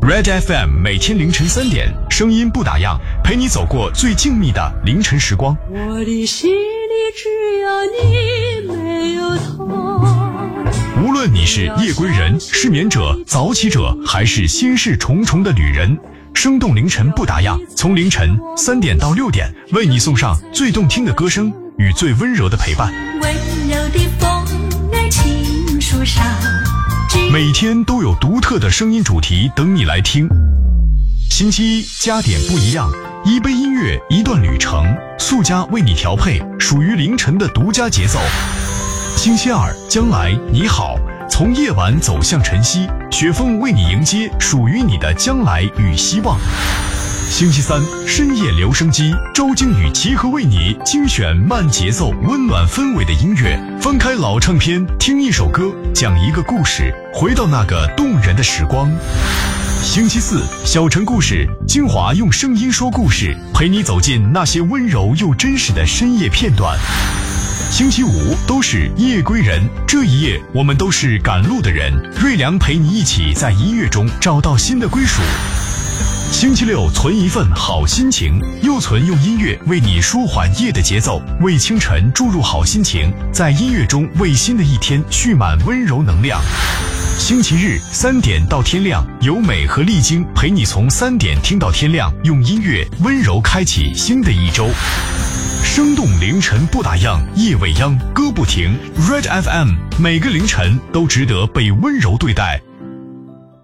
Red FM 每天凌晨3点，声音不打烊，陪你走过最静谧的凌晨时光。 我的心里只有你，没有他。 无论你是夜归人、失眠者、早起者，还是心事重重的旅人，生动凌晨不打烊，从凌晨3点到6点，为你送上最动听的歌声与最温柔的陪伴。 温柔的风在青树上， 每天都有独特的声音主题等你来听。星期一加点不一样，一杯音乐，一段旅程，素家为你调配属于凌晨的独家节奏。星期二，将来你好，从夜晚走向晨曦，雪峰为你迎接属于你的将来与希望。星期三，深夜留声机，周静宇齐合为你精选慢节奏温暖氛围的音乐，翻开老唱片，听一首歌，讲一个故事，回到那个动人的时光。星期四，小城故事，精华用声音说故事，陪你走进那些温柔又真实的深夜片段。星期五，都是夜归人，这一夜我们都是赶路的人，瑞良陪你一起在音乐中找到新的归属。星期六，存一份好心情，又存用音乐为你舒缓夜的节奏，为清晨注入好心情，在音乐中为新的一天蓄满温柔能量。星期日，3点到天亮，由美和丽晶陪你从3点听到天亮，用音乐温柔开启新的一周。生动凌晨不打烊，夜未央，歌不停。Red FM 每个凌晨都值得被温柔对待。